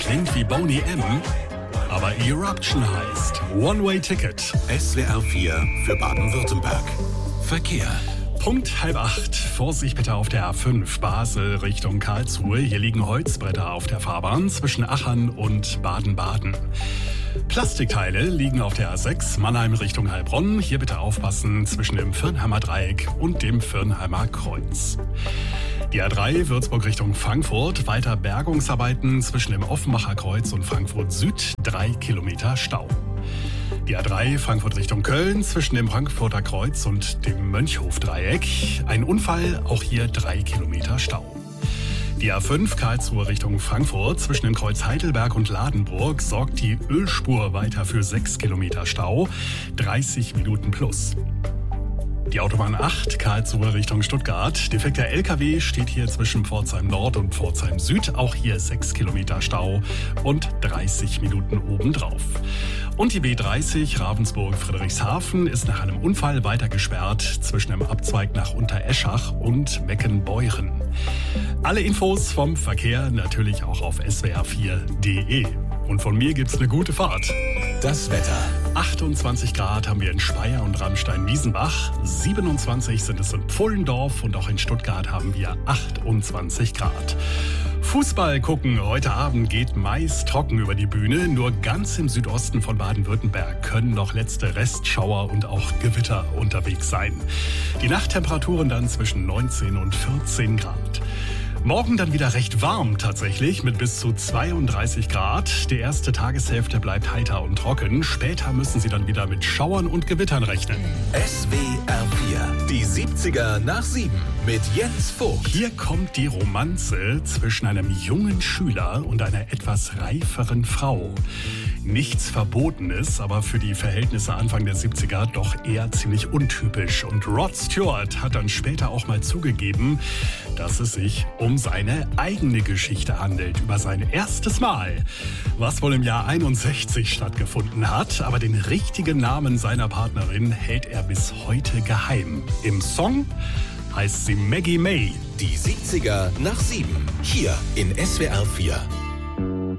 klingt wie Boney M., aber Eruption heißt One-Way-Ticket. SWR 4 für Baden-Württemberg. Verkehr. Punkt 7:30. Vorsicht bitte auf der A5 Basel Richtung Karlsruhe. Hier liegen Holzbretter auf der Fahrbahn zwischen Achern und Baden-Baden. Plastikteile liegen auf der A6 Mannheim Richtung Heilbronn. Hier bitte aufpassen zwischen dem Firnheimer Dreieck und dem Firnheimer Kreuz. Die A3 Würzburg Richtung Frankfurt. Weiter Bergungsarbeiten zwischen dem Offenbacher Kreuz und Frankfurt Süd. 3 Kilometer Stau. Die A3 Frankfurt Richtung Köln zwischen dem Frankfurter Kreuz und dem Mönchhof-Dreieck. Ein Unfall, auch hier 3 Kilometer Stau. Die A5 Karlsruhe Richtung Frankfurt zwischen dem Kreuz Heidelberg und Ladenburg sorgt die Ölspur weiter für 6 Kilometer Stau, 30 Minuten plus. Die Autobahn 8 Karlsruhe Richtung Stuttgart. Defekter LKW steht hier zwischen Pforzheim Nord und Pforzheim Süd. Auch hier 6 Kilometer Stau und 30 Minuten obendrauf. Und die B30 Ravensburg-Friedrichshafen ist nach einem Unfall weiter gesperrt zwischen dem Abzweig nach Untereschach und Meckenbeuren. Alle Infos vom Verkehr natürlich auch auf swr4.de. Und von mir gibt's eine gute Fahrt. Das Wetter. 28 Grad haben wir in Speyer und Ramstein-Wiesenbach, 27 sind es in Pfullendorf und auch in Stuttgart haben wir 28 Grad. Fußball gucken heute Abend geht meist trocken über die Bühne. Nur ganz im Südosten von Baden-Württemberg können noch letzte Restschauer und auch Gewitter unterwegs sein. Die Nachttemperaturen dann zwischen 19 und 14 Grad. Morgen dann wieder recht warm tatsächlich mit bis zu 32 Grad. Die erste Tageshälfte bleibt heiter und trocken. Später müssen Sie dann wieder mit Schauern und Gewittern rechnen. SWR 4, die 70er nach 7 mit Jens Vogt. Hier kommt die Romanze zwischen einem jungen Schüler und einer etwas reiferen Frau. Nichts Verbotenes, aber für die Verhältnisse Anfang der 70er doch eher ziemlich untypisch. Und Rod Stewart hat dann später auch mal zugegeben, dass es sich um seine eigene Geschichte handelt, über sein erstes Mal, was wohl im Jahr 61 stattgefunden hat. Aber den richtigen Namen seiner Partnerin hält er bis heute geheim. Im Song heißt sie Maggie May. Die 70er nach 7, hier in SWR 4.